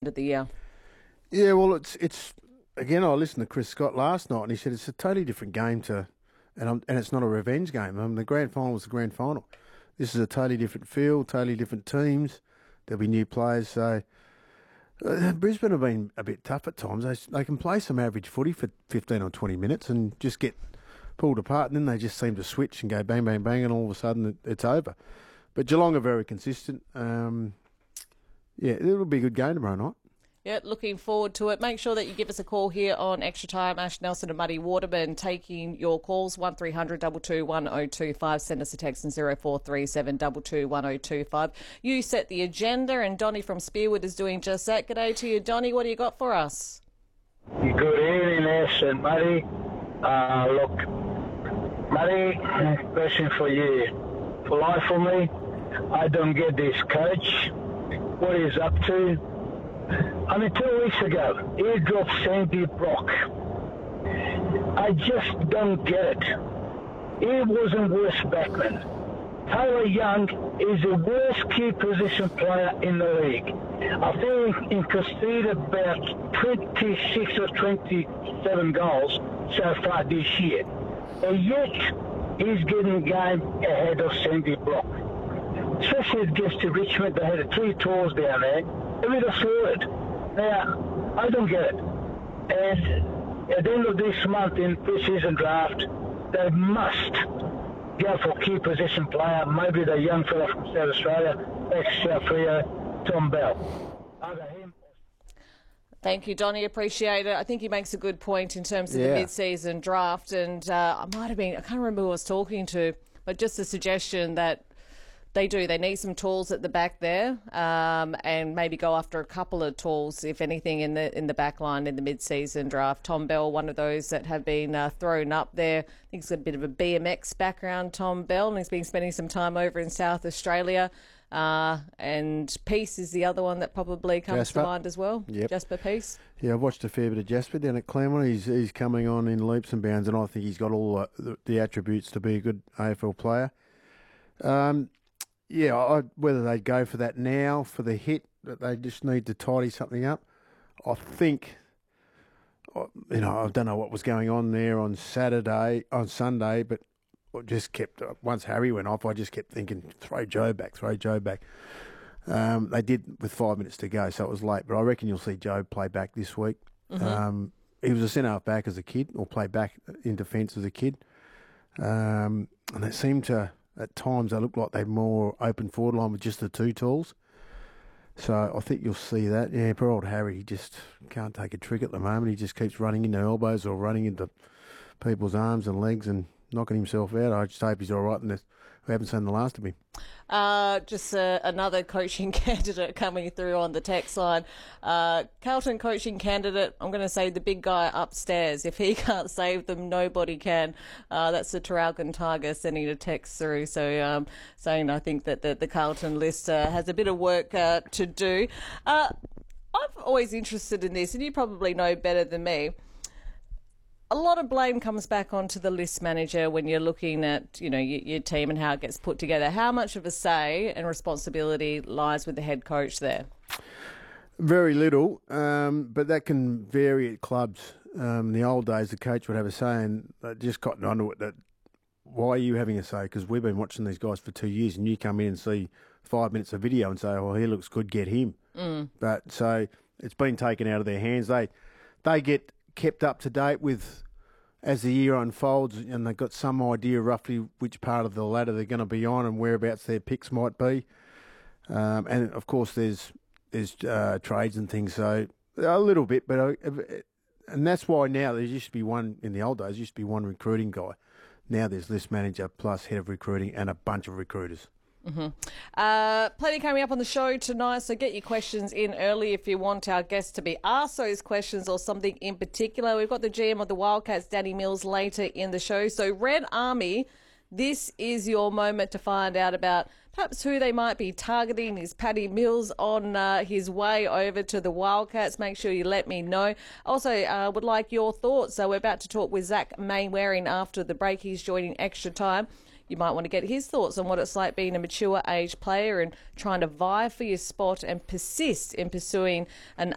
of the year. Yeah, well, it's again. I listened to Chris Scott last night, and he said it's a totally different game and it's not a revenge game. The grand final was the grand final. This is a totally different field, totally different teams. There'll be new players, so. Brisbane have been a bit tough at times. They can play some average footy for 15 or 20 minutes and just get pulled apart, and then they just seem to switch and go bang, bang, bang, and all of a sudden it's over. But Geelong are very consistent. It'll be a good game tomorrow night. Yeah, looking forward to it. Make sure that you give us a call here on Extra Time. Ash Nelson and Muddy Waterman taking your calls, 1300 221 1025. Send us a text on 0437 221 1025. You set the agenda, and Donny from Spearwood is doing just that. G'day to you, Donny. What do you got for us? Good evening, Ash and Muddy. Look, Muddy, question for you. For life for me, I don't get this coach. What he's up to. 2 weeks ago, he dropped Sandy Brock. I just don't get it. He wasn't worse backman. Tyler Young is the worst key position player in the league. I think he conceded about 26 or 27 goals so far this year. And yet, he's getting game ahead of Sandy Brock. Especially against Richmond, they had 3 tours down there. They were fluid. Now, I don't get it. And at the end of this month in pre-season draft, they must go for key position player, maybe the young fella from South Australia, ex-South Freo, Tom Bell. Either him. Thank you, Donny. Appreciate it. I think he makes a good point in terms of the mid-season draft. And I can't remember who I was talking to, but just a suggestion that they need some tools at the back there, and maybe go after a couple of tools, if anything, in the back line in the mid-season draft. Tom Bell, one of those that have been thrown up there. I think he's got a bit of a BMX background, Tom Bell, and he's been spending some time over in South Australia. And Peace is the other one that probably comes to mind as well. Yep. Jasper Peace. Yeah, I've watched a fair bit of Jasper down at Claremont. He's coming on in leaps and bounds, and I think he's got all the attributes to be a good AFL player. Whether they go for that now, for the hit, that they just need to tidy something up. I think, I don't know what was going on there on Sunday, but I just kept, once Harry went off, I just kept thinking, throw Joe back. They did with 5 minutes to go, so it was late, but I reckon you'll see Joe play back this week. Mm-hmm. He was a centre-half back as a kid, or play back in defence as a kid. And they seemed to... At times, they look like they're more open forward line with just the 2 tools. So I think you'll see that. Yeah, poor old Harry, he just can't take a trick at the moment. He just keeps running into elbows or running into people's arms and legs and knocking himself out. I just hope he's all right, and we haven't seen the last of him. Just another coaching candidate coming through on the text line. Carlton coaching candidate, I'm going to say the big guy upstairs. If he can't save them, nobody can. That's the Traralgon Tiger sending a text through. So saying I think that the Carlton list has a bit of work to do. I'm always interested in this, and you probably know better than me. A lot of blame comes back onto the list manager when you're looking at, your team and how it gets put together. How much of a say and responsibility lies with the head coach there? Very little, but that can vary at clubs. In the old days, the coach would have a say, and they just cotton onto it that, why are you having a say? Because we've been watching these guys for 2 years, and you come in and see 5 minutes of video and say, oh, he looks good, get him. But so it's been taken out of their hands. They get kept up to date with as the year unfolds, and they've got some idea roughly which part of the ladder they're going to be on and whereabouts their picks might be. And of course, there's trades and things, so a little bit, but and that's why now there used to be one in the old days. Used to be one recruiting guy. Now there's list manager plus head of recruiting and a bunch of recruiters. Mm-hmm. Plenty coming up on the show tonight, so get your questions in early if you want our guests to be asked those questions or something in particular. We've got the GM of the Wildcats, Danny Mills, later in the show. So Red Army, this is your moment to find out about perhaps who they might be targeting. Is Paddy Mills on his way over to the Wildcats? Make sure you let me know. Also, would like your thoughts. So we're about to talk with Zach Mainwaring after the break. He's joining Extra Time. You might want to get his thoughts on what it's like being a mature age player and trying to vie for your spot and persist in pursuing an